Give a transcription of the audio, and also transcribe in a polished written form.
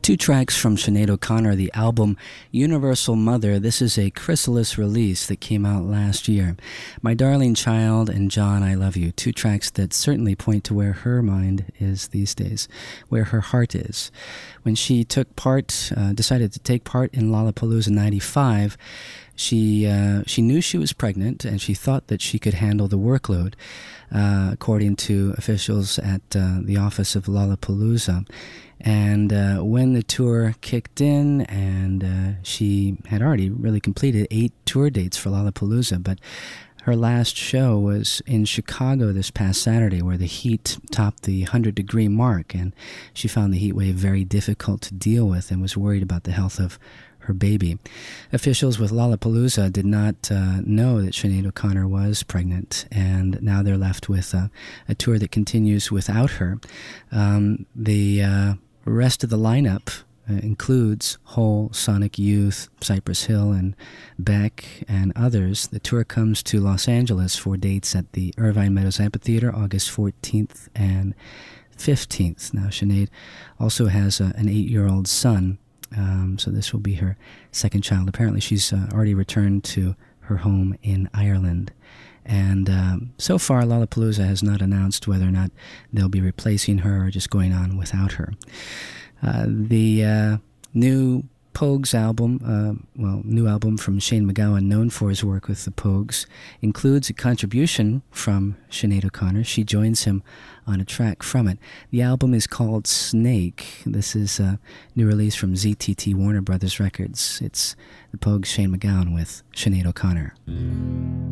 Two tracks from Sinead O'Connor, the album Universal Mother. This is a Chrysalis release that came out last year. My Darling Child and John, I Love You. Two tracks that certainly point to where her mind is these days, where her heart is. When she decided to take part in Lollapalooza 95, she knew she was pregnant and she thought that she could handle the workload, according to officials at the office of Lollapalooza. And when the tour kicked in, and she had already really completed 8 tour dates for Lollapalooza, but her last show was in Chicago this past Saturday, where the heat topped the 100-degree mark, and she found the heat wave very difficult to deal with and was worried about the health of her baby. Officials with Lollapalooza did not know that Sinead O'Connor was pregnant, and now they're left with a tour that continues without her. The rest of the lineup includes Hole, Sonic Youth, Cypress Hill, and Beck, and others. The tour comes to Los Angeles for dates at the Irvine Meadows Amphitheater, August 14th and 15th. Now, Sinead also has an 8-year-old son, so this will be her second child. Apparently, she's already returned to her home in Ireland. And so far, Lollapalooza has not announced whether or not they'll be replacing her or just going on without her. The new Pogues album, new album from Shane MacGowan, known for his work with the Pogues, includes a contribution from Sinead O'Connor. She joins him on a track from it. The album is called Snake. This is a new release from ZTT Warner Brothers Records. It's the Pogues, Shane MacGowan with Sinead O'Connor.